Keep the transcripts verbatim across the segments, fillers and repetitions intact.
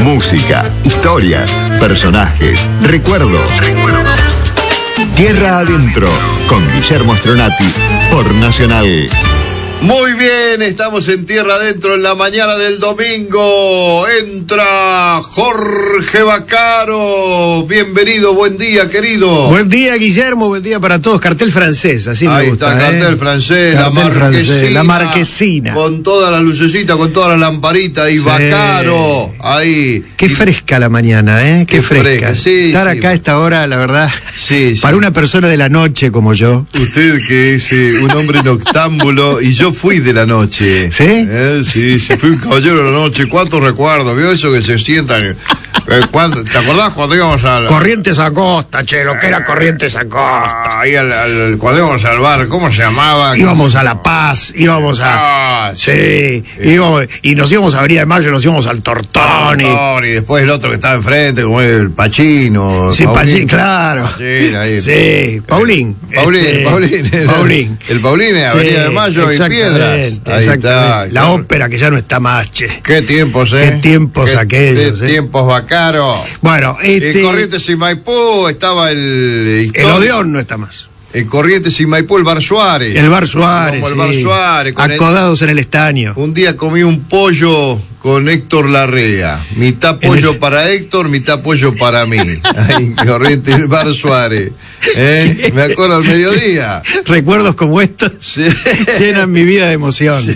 Música, historias, personajes, recuerdos. Recuerdos. Tierra Adentro, con Guillermo Stronati, por Nacional. Muy bien, estamos en Tierra Adentro en la mañana del domingo. Entra Jorge Vaccaro. Bienvenido, buen día, querido. Buen día, Guillermo, buen día para todos. Cartel francés, así Ahí me gusta. Ahí está, ¿eh? cartel francés, cartel la marquesina. Francés, la marquesina. Con toda la lucecita, con toda la lamparita. Y sí. Vaccaro, ahí. Qué fresca la mañana, ¿eh? Qué, Qué fresca. fresca. Sí, Estar sí. acá a esta hora, la verdad, sí, sí. para una persona de la noche como yo. Usted que es eh, un hombre noctámbulo y yo fui de la noche. ¿Sí? Eh, sí, sí, fui un caballero de la noche. ¿Cuántos recuerdos? ¿Vio eso que se sientan? Eh, ¿Te acordás cuando íbamos a la... Corrientes a Costa, che, lo que era Corrientes a Costa. Ahí al, al, cuando íbamos al bar, ¿cómo se llamaba? Íbamos a La Paz, íbamos a... Ah, sí, sí. Íbamos, y nos íbamos a Avenida de Mayo, nos íbamos al Tortoni. Y después el otro que estaba enfrente, como el Pachino. Sí, Pachín, claro. Pachín, ahí. Sí, Paulín. Paulín, este, Paulín. Paulín. El Paulín es Avenida sí, de Mayo y Piedras. Ahí está. La claro. ópera que ya no está más, che. Qué tiempos, ¿eh? Qué tiempos Qué, aquellos, Qué ¿eh? tiempos, Vaccaro. Bueno, este... En Corrientes y Maipú estaba el... El Odeón no está más. En Corrientes y Maipú, el Bar Suárez. El Bar Suárez, Como el sí. Bar Suárez. Acodados el... en el estaño. Un día comí un pollo con Héctor Larrea. Mitad pollo el... para Héctor, mitad pollo para mí. Ahí en Corrientes y el Bar Suárez. ¿Eh? Me acuerdo al mediodía. Recuerdos como estos sí. llenan mi vida de emoción. Sí.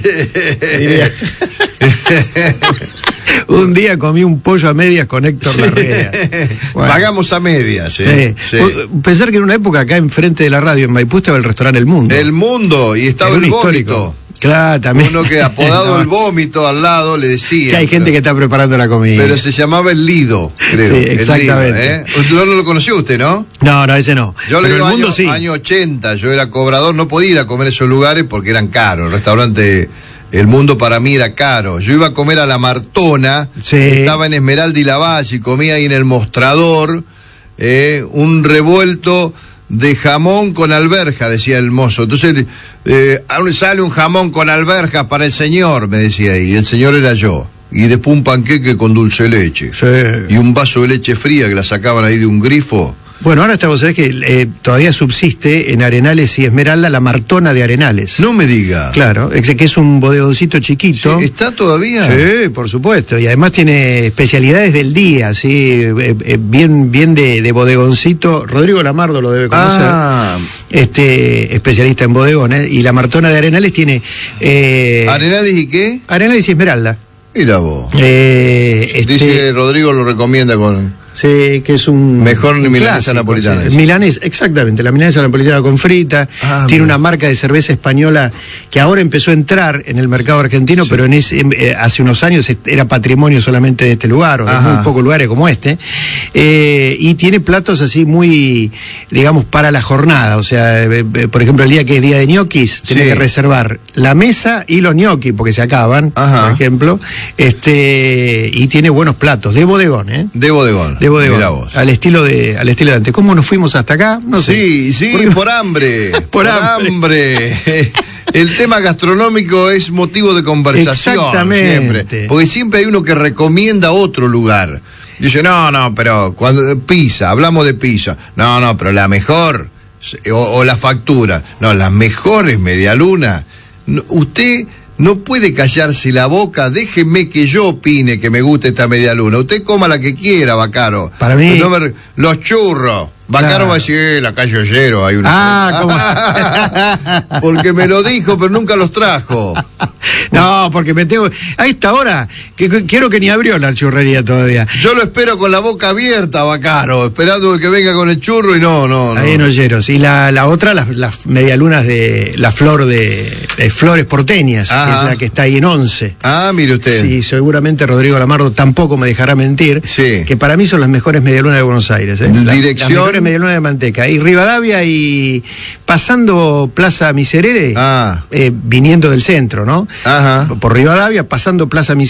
Un día comí un pollo a medias con Héctor sí. Larrea. Bueno. Pagamos a medias. ¿eh? Sí. Sí. Pensar que en una época acá enfrente de la radio en Maipú estaba el restaurante El Mundo. El Mundo, y estaba el vómito. Claro, también. Uno que apodado no, el vómito al lado le decía. Que hay gente pero, que está preparando la comida. Pero se llamaba el Lido, creo. Sí, exactamente. El Lido, ¿eh? No, no lo conoció usted, ¿no? No, no, ese no. Yo le digo el mundo año, sí. año ochenta, yo era cobrador, no podía ir a comer esos lugares porque eran caros. El restaurante El Mundo para mí era caro. Yo iba a comer a La Martona, sí. estaba en Esmeralda y Lavalle, y comía ahí en el mostrador eh, un revuelto de jamón con alberja, decía el mozo. Entonces, eh, sale un jamón con alberja para el señor, me decía, y el señor era yo. Y después un panqueque con dulce de leche. Sí. Y un vaso de leche fría que la sacaban ahí de un grifo. Bueno, ahora estamos, ¿sabés que eh, todavía subsiste en Arenales y Esmeralda la Martona de Arenales? No me diga. Claro, es que es un bodegoncito chiquito. Sí, ¿está todavía? Sí, por supuesto, y además tiene especialidades del día, sí, eh, eh, bien bien de, de bodegoncito. Rodrigo Lamardo lo debe conocer. Ah. Este, especialista en bodegones, y la Martona de Arenales tiene... Eh, ¿Arenales y qué? Arenales y Esmeralda. Mira vos. Eh, este, Dice Rodrigo lo recomienda con... Sí, que es un... Mejor un milanesa clásico, napolitana. Sí. Milanesa, exactamente, la milanesa napolitana con frita. Ah, tiene mira. una marca de cerveza española que ahora empezó a entrar en el mercado argentino, sí. pero en ese, eh, hace unos años era patrimonio solamente de este lugar, o de Ajá. muy pocos lugares como este. Eh, y tiene platos así muy, digamos, para la jornada. O sea, eh, eh, por ejemplo, el día que es día de ñoquis, tenés sí. que reservar la mesa y los ñoquis, porque se acaban, Ajá. por ejemplo. Este, y tiene buenos platos, de bodegón, ¿eh? De bodegón. De bodegón. Mira vos. Al estilo de, al estilo de antes. ¿Cómo nos fuimos hasta acá? No sí, sé. sí, por, por hambre. por, por hambre. hambre. El tema gastronómico es motivo de conversación. Exactamente. Siempre. Porque siempre hay uno que recomienda otro lugar. Dice, no, no, pero cuando pizza, hablamos de pizza. No, no, pero la mejor, o, o la factura. No, las mejores medialunas. No, usted no puede callarse la boca, déjeme que yo opine que me gusta esta medialuna. Usted coma la que quiera, Vaccaro. Para mí... No me... Los churros. Vaccaro claro. va a decir, eh, la calle Ollero hay una... Ah, ¿cómo? Porque me lo dijo, pero nunca los trajo. No, porque me tengo... A esta hora, que, que quiero que ni abrió la churrería todavía. Yo lo espero con la boca abierta, Vaccaro, esperando que venga con el churro y no, no, no. Ahí en Olleros. Y la, la otra, las, las medialunas de... La flor de, de Flores Porteñas, Ajá. que es la que está ahí en Once. Ah, mire usted. Sí, seguramente Rodrigo Lamardo tampoco me dejará mentir. Sí. Que para mí son las mejores medialunas de Buenos Aires. ¿eh? La, Dirección... medialuna de manteca, y Rivadavia y pasando Plaza Miserere, ah. eh, viniendo del centro, ¿no? Ajá. Por Rivadavia, pasando Plaza Miserere.